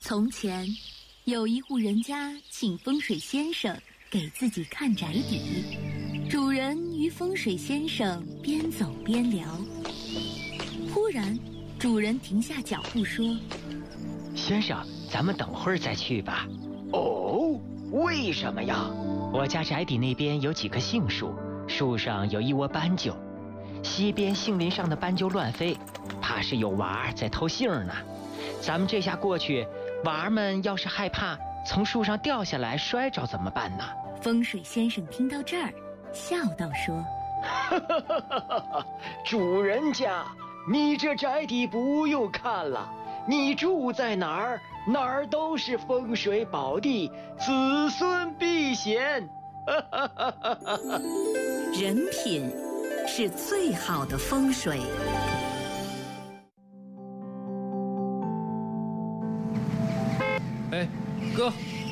从前，有一户人家请风水先生给自己看宅邸。主人与风水先生边走边聊，忽然，主人停下脚步说：“ 先生，咱们等会儿再去吧。”“ 哦，为什么呀？”“ 我家宅邸那边有几棵杏树，树上有一窝斑鸠，西边杏林上的斑鸠乱飞，怕是有娃儿在偷杏呢。咱们这下过去，娃儿们要是害怕从树上掉下来摔着怎么办呢？” 风水先生听到这儿，笑道说：“ 主人家，你这宅邸不用看了，你住在哪儿，哪儿都是风水宝地，子孙避险。” 人品是最好的风水。 哎，哥，